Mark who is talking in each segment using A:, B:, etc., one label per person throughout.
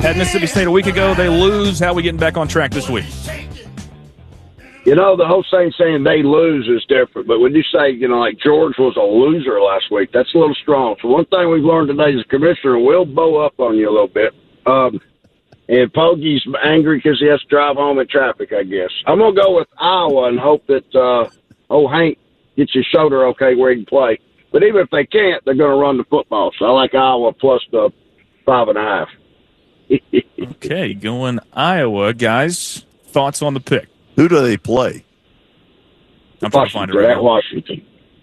A: At Mississippi State a week ago, they lose. How are we getting back on track this week?
B: The whole thing saying they lose is different. But when you say, like George was a loser last week, that's a little strong. So one thing we've learned today is the commissioner will bow up on you a little bit. And Poggy's angry because he has to drive home in traffic, I guess. I'm going to go with Iowa and hope that Hank gets his shoulder okay where he can play. But even if they can't, they're going to run the football. So I like Iowa plus the 5.5.
A: Okay, going Iowa, guys. Thoughts on the pick?
C: Who do they play?
A: I'm trying to find it right
B: at
A: now.
B: Washington.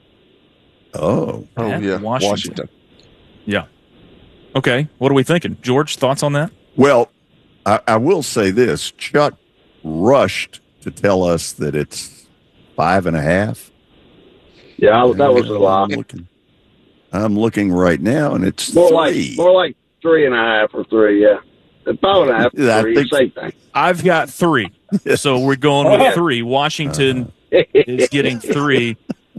C: Oh,
A: Yeah, Washington. Yeah. Okay, what are we thinking? George, thoughts on that?
C: Well, I will say this. Chuck rushed to tell us that it's 5.5.
B: Yeah, that was a lot.
C: I'm looking right now, and it's
B: More
C: 3.
B: like 3.5 or 3, yeah. 5.5, 3, same thing.
A: I've got 3. So we're going with 3. Washington is getting 3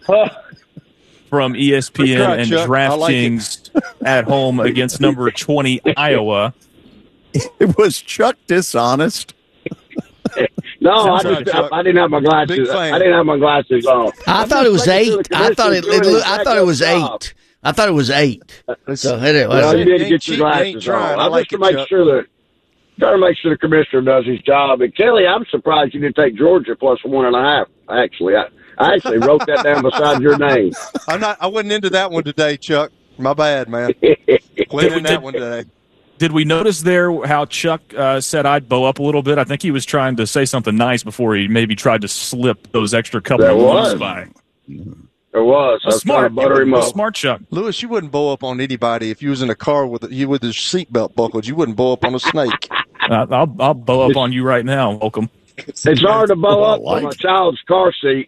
A: from ESPN and
D: Chuck.
A: DraftKings at home against number 20 Iowa.
C: It was Chuck dishonest.
B: No, I didn't have my glasses. I didn't have my glasses on.
E: I thought it was 8. I thought it was 8. I thought it was 8. So anyway,
B: well, you need to get your glasses on. I'm just to make sure trying to make sure the commissioner does his job. And Kelly, I'm surprised you didn't take Georgia plus 1.5. Actually, I actually wrote that down beside your name.
D: I wasn't into that one today, Chuck. My bad, man. Wasn't in that one today.
A: Did we notice there how Chuck said I'd bow up a little bit? I think he was trying to say something nice before he maybe tried to slip those extra couple of moves by.
B: There was. I was trying to butter him up.
A: Smart Chuck.
D: Lewis, you wouldn't bow up on anybody if you was in a car with his seatbelt buckled. You wouldn't bow up on a snake.
A: I'll bow up on you right now, Welcome.
B: It's hard to bow up on a child's car seat,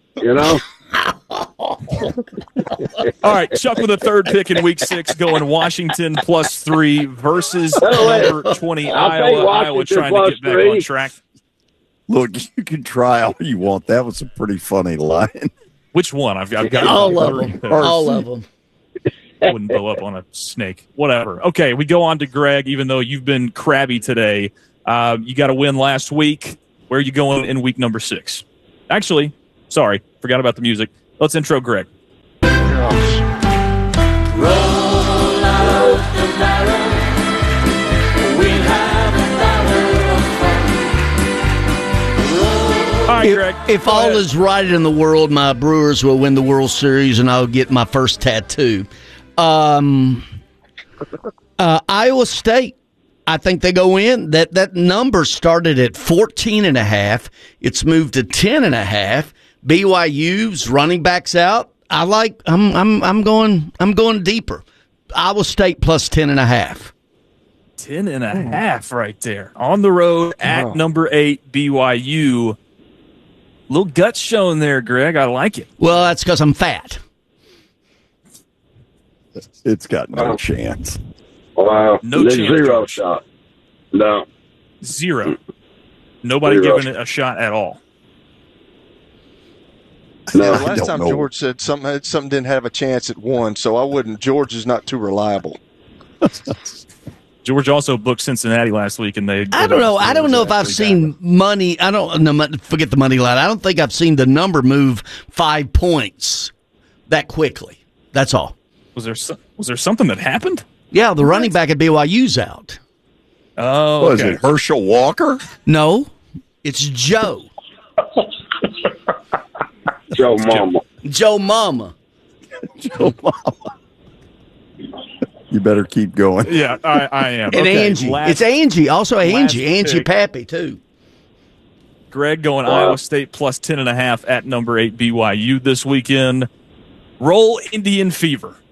A: All right, Chuck with a third pick in Week 6, going Washington plus 3 versus number 20 Iowa. Iowa trying to get back on track.
C: Look, you can try all you want. That was a pretty funny line.
A: Which one? I've got
E: all of them. All of them.
A: I wouldn't blow up on a snake. Whatever. Okay, we go on to Greg, even though you've been crabby today. You got a win last week. Where are you going in week number 6? Actually, sorry, forgot about the music. Let's intro Greg.
F: Roll out the barrel. We'll have a barrel of fun.
A: All right, Greg.
E: If all is right in the world, my Brewers will win the World Series, and I'll get my first tattoo. Iowa State. I think they go in. That number started at 14.5. It's moved to 10.5. BYU's running backs out. I'm going deeper. Iowa State plus 10.5.
A: 10.5 right there. On the road at number 8, BYU. Little guts showing there, Greg. I like it.
E: Well, that's because I'm fat.
C: It's got no chance.
B: Wow.
A: No chance.
B: Zero shot. No.
A: 0. Nobody giving it a shot at all.
D: No, last time George said something didn't have a chance at 1, so I wouldn't. George is not too reliable.
A: George also booked Cincinnati last week, and they.
E: I don't know. I don't know if I've seen money. I don't know. Forget the money line. I don't think I've seen the number move 5 points that quickly. That's all.
A: Was there something that happened?
E: Yeah, the running back at BYU's out.
A: Oh,
C: Was it Herschel Walker?
E: No, it's Joe.
B: Joe Mama.
E: Joe Mama.
C: Joe Mama. You better keep going.
A: Yeah, I am.
E: And
A: okay,
E: Angie. It's Angie. Also Angie Pappy, too.
A: Greg going Iowa State plus 10.5 at number 8 BYU this weekend. Roll Indian Fever.